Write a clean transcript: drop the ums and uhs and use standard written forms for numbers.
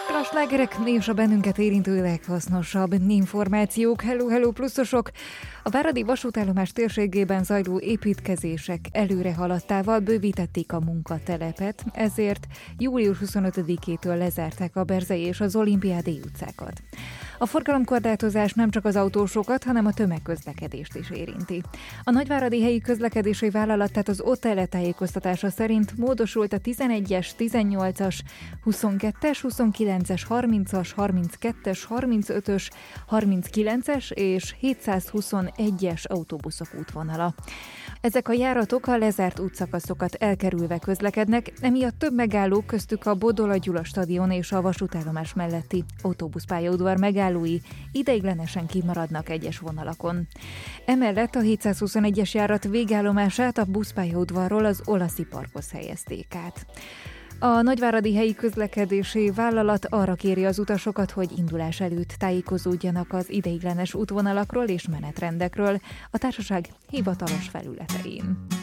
A slágerek és a bennünket érintő leghasznosabb információk. Hello pluszosok! A váradi vasútállomás térségében zajló építkezések előre haladtával bővítették a munkatelepet, ezért július 25-től lezárták a Berzei és az Olimpiádé utcákat. A forgalomkorlátozás nem csak az autósokat, hanem a tömegközlekedést is érinti. A nagyváradi helyi közlekedési vállalat, tehát az OTL tájékoztatása szerint módosult a 11-es, 18-as, 22-es, 29-es, 30-as, 32-es, 35-ös, 39-es és 721-es autóbuszok útvonala. Ezek a járatok a lezárt útszakaszokat elkerülve közlekednek, emiatt több megálló, köztük a Bodola Gyula stadion és a vasútállomás melletti autóbuszpályaudvar megállói ideiglenesen kimaradnak egyes vonalakon. Emellett a 721-es járat végállomását a buszpályaudvarról az Olaszi parkhoz helyezték át. A nagyváradi helyi közlekedési vállalat arra kéri az utasokat, hogy indulás előtt tájékozódjanak az ideiglenes útvonalakról és menetrendekről a társaság hivatalos felületein.